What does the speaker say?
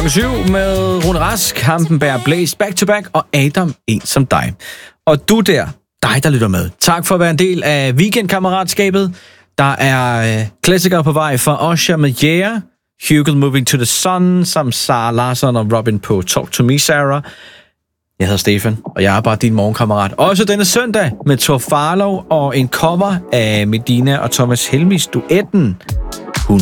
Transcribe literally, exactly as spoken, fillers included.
klokken syv med Rune Rask, Hampenberg, Blaze, Back to Back og Adam, en som dig. Og du der, dig der lytter med. Tak for at være en del af weekendkammeratskabet. Der er øh, klassikere på vej fra Usher med Yeah, Hugo Moving to the Sun, samt Sara Larsson og Robin på Talk to Me, Sarah. Jeg hedder Stefan, og jeg er bare din morgenkammerat. Også denne søndag med Thor Farlov og en cover af Medina og Thomas Helmis duetten